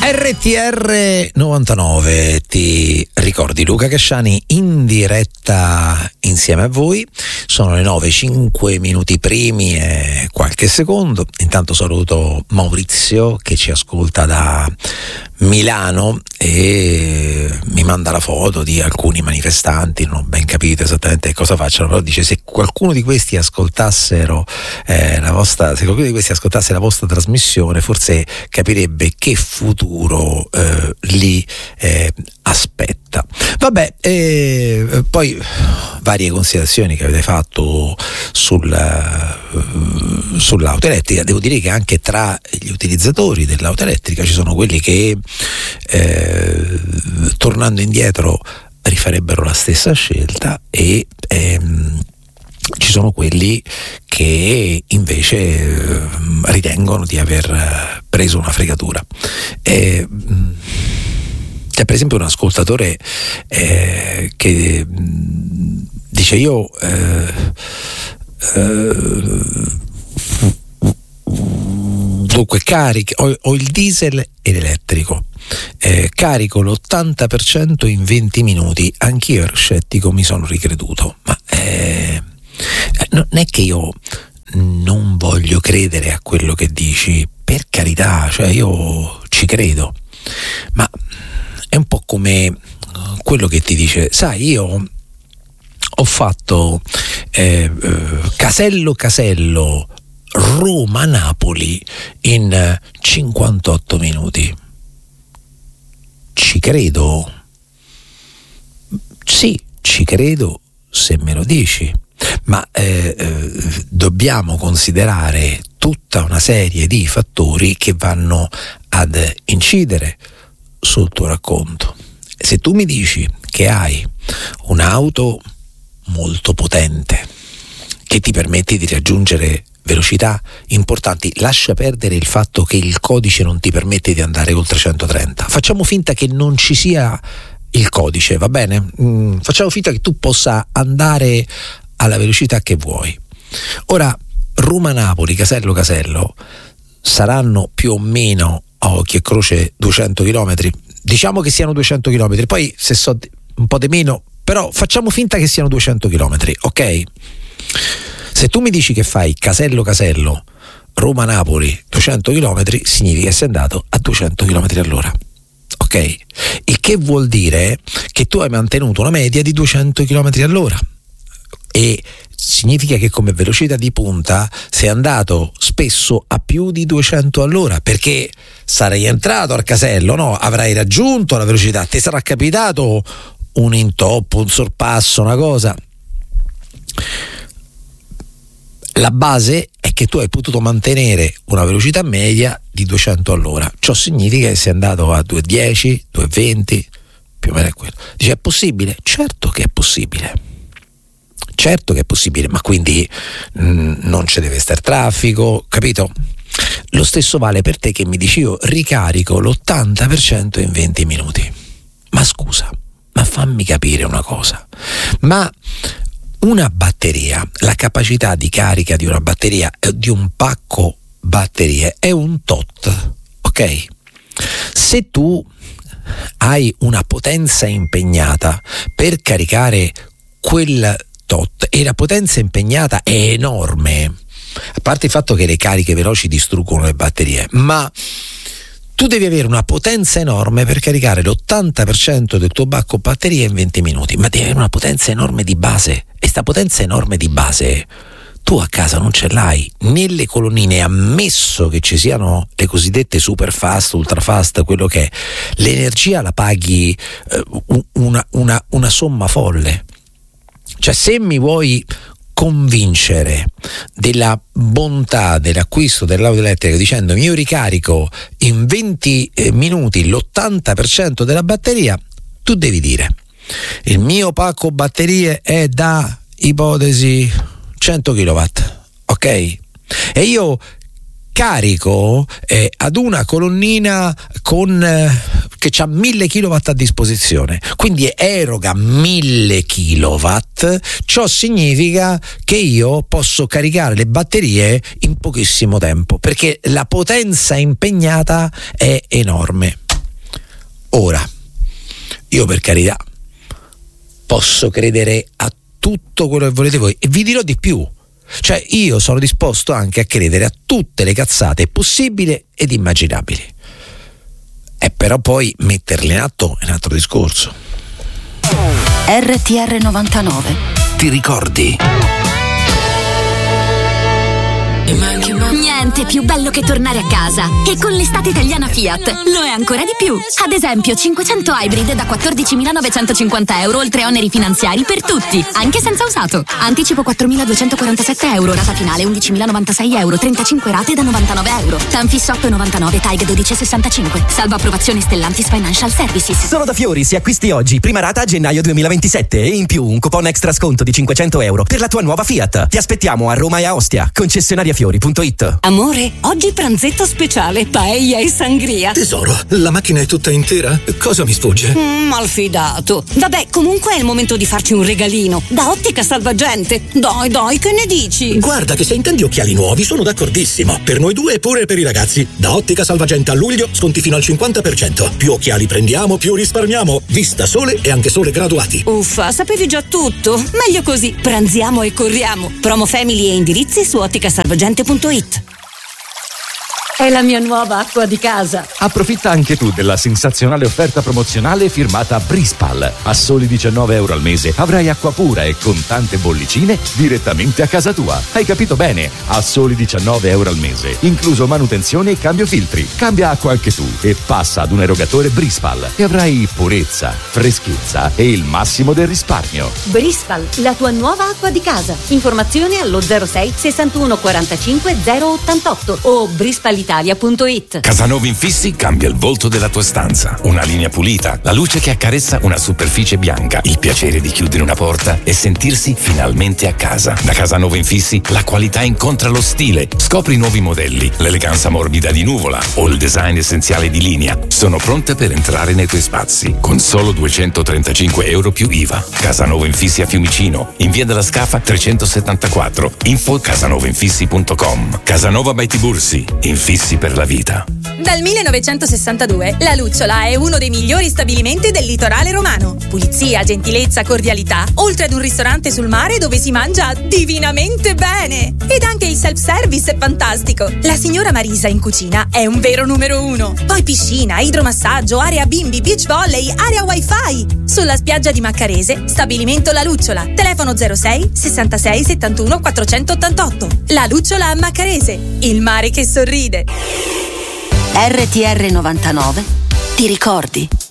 RTR 99, ti ricordi Luca Casciani in diretta insieme a voi. Sono le 9, 5 minuti primi e qualche secondo. Intanto saluto Maurizio che ci ascolta da Milano e mi manda la foto di alcuni manifestanti. Non ho ben capito esattamente cosa facciano, però dice: se qualcuno di questi ascoltassero se qualcuno di questi ascoltasse la vostra trasmissione, forse capirebbe che futuro li aspetta. Vabbè, poi varie considerazioni che avete fatto sull'auto elettrica. Devo dire che anche tra gli utilizzatori dell'auto elettrica ci sono quelli che tornando indietro rifarebbero la stessa scelta e ci sono quelli che invece ritengono di aver preso una fregatura. C'è per esempio un ascoltatore che dice: io dunque ho il diesel e l'elettrico, carico l'80% in 20 minuti, anch'io ero scettico, mi sono ricreduto, ma non è che io non voglio credere a quello che dici, per carità, cioè io ci credo, ma è un po' come quello che ti dice: sai, io ho fatto Casello Roma-Napoli in 58 minuti. Ci credo? Sì, ci credo se me lo dici, ma dobbiamo considerare tutta una serie di fattori che vanno ad incidere sul tuo racconto. Se tu mi dici che hai un'auto molto potente che ti permette di raggiungere velocità importanti, lascia perdere il fatto che il codice non ti permette di andare oltre 130. Facciamo finta che non ci sia il codice, va bene? Facciamo finta che tu possa andare alla velocità che vuoi. Ora, Roma-Napoli, Casello saranno più o meno a occhio e croce 200 km. Diciamo che siano 200 km, poi se so un po' di meno, però facciamo finta che siano 200 km, ok? Se tu mi dici che fai Casello Roma-Napoli 200 km, significa che sei andato a 200 km all'ora, ok? Il che vuol dire che tu hai mantenuto una media di 200 km all'ora e significa che come velocità di punta sei andato spesso a più di 200 all'ora, perché sarai entrato al casello, no? Avrai raggiunto la velocità, ti sarà capitato un intoppo, un sorpasso, una cosa. La base è che tu hai potuto mantenere una velocità media di 200 all'ora. Ciò significa che sei andato a 210, 220, più o meno è quello. Dice: è possibile? Certo che è possibile, ma quindi non ci deve stare traffico, capito? Lo stesso vale per te che mi dici: io ricarico l'80% in 20 minuti. Ma scusa, ma fammi capire una cosa, ma una batteria, la capacità di carica di una batteria, di un pacco batterie è un tot, ok? Se tu hai una potenza impegnata per caricare quel tot e la potenza impegnata è enorme, a parte il fatto che le cariche veloci distruggono le batterie, ma tu devi avere una potenza enorme per caricare l'80% del tuo pacco batteria in 20 minuti, ma devi avere una potenza enorme di base, e sta potenza enorme di base tu a casa non ce l'hai. Nelle colonnine, ammesso che ci siano le cosiddette super fast, ultra fast, quello che è, l'energia la paghi una somma folle. Cioè, se mi vuoi convincere della bontà dell'acquisto dell'auto elettrica dicendomi io ricarico in 20 minuti l'80% della batteria, tu devi dire: il mio pacco batterie è da ipotesi 100 kW, ok? E io carico ad una colonnina che ha 1000 kW a disposizione, quindi eroga 1000 kW. Ciò significa che io posso caricare le batterie in pochissimo tempo, perché la potenza impegnata è enorme. Ora, io per carità posso credere a tutto quello che volete voi, e vi dirò di più, cioè io sono disposto anche a credere a tutte le cazzate possibili ed immaginabili, e però poi metterle in atto è un altro discorso. RTR 99. Ti ricordi? Niente più bello che tornare a casa. E con l'estate italiana Fiat lo è ancora di più. Ad esempio 500 Hybrid da 14.950 euro, oltre oneri finanziari per tutti, anche senza usato. Anticipo 4.247 euro, rata finale 11.096 euro, 35 rate da 99 euro. Tanfis 8,99, TAG 12,65. Salvo approvazione Stellantis Financial Services. Solo da Fiori, se acquisti oggi, prima rata a gennaio 2027 e in più un coupon extra sconto di 500 euro per la tua nuova Fiat. Ti aspettiamo a Roma e a Ostia. Concessionariafiori.it. Amore, oggi pranzetto speciale, paella e sangria. Tesoro, la macchina è tutta intera? Cosa mi sfugge? Malfidato. Vabbè, comunque è il momento di farci un regalino. Da Ottica Salvagente. Dai, che ne dici? Guarda che se intendi occhiali nuovi sono d'accordissimo. Per noi due e pure per i ragazzi. Da Ottica Salvagente a luglio sconti fino al 50%. Più occhiali prendiamo, più risparmiamo. Vista Sole e anche Sole graduati. Uffa, sapevi già tutto. Meglio così. Pranziamo e corriamo. Promo family e indirizzi su otticasalvagente.it. È la mia nuova acqua di casa. Approfitta anche tu della sensazionale offerta promozionale firmata Brispal. A soli 19 euro al mese avrai acqua pura e con tante bollicine direttamente a casa tua. Hai capito bene? A soli 19 euro al mese, incluso manutenzione e cambio filtri. Cambia acqua anche tu e passa ad un erogatore Brispal e avrai purezza, freschezza e il massimo del risparmio. Brispal, la tua nuova acqua di casa. Informazioni allo 06 61 45 088 o brispal.it. Casanova Infissi cambia il volto della tua stanza. Una linea pulita, la luce che accarezza una superficie bianca, il piacere di chiudere una porta e sentirsi finalmente a casa. Da Casanova Infissi la qualità incontra lo stile. Scopri nuovi modelli, l'eleganza morbida di Nuvola o il design essenziale di Linea. Sono pronte per entrare nei tuoi spazi con solo 235 euro più IVA. Casanova Infissi a Fiumicino, in via della Scafa 374. Info casanovainfissi.com. Casanova by Tibursi. Infissi per la vita. Dal 1962 La Lucciola è uno dei migliori stabilimenti del litorale romano. Pulizia, gentilezza, cordialità, oltre ad un ristorante sul mare dove si mangia divinamente bene. Ed anche il self-service è fantastico. La signora Marisa in cucina è un vero numero uno. Poi piscina, idromassaggio, area bimbi, beach volley, area wifi. Sulla spiaggia di Maccarese, stabilimento La Lucciola. Telefono 06 66 71 488. La Lucciola a Maccarese, il mare che sorride. RTR 99. Ti ricordi?